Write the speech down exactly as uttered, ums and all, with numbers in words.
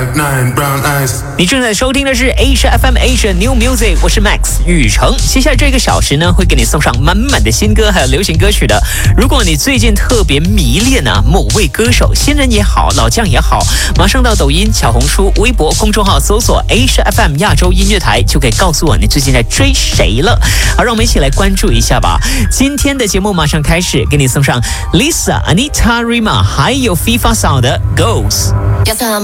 你正在收听的是 Asia F M Asia New Music， 我是 Max 宇成。接下来这个小时呢，会给你送上满满的新歌还有流行歌曲的。如果你最近特别迷恋啊某位歌手，新人也好，老将也好，马上到抖音、小红书、微博公众号搜索 Asia F M 亚洲音乐台，就可以告诉我你最近在追谁了。好，让我们一起来关注一下吧。今天的节目马上开始，给你送上 Lisa、Anita、Rima 还有 FIFA 嫂的 Goals。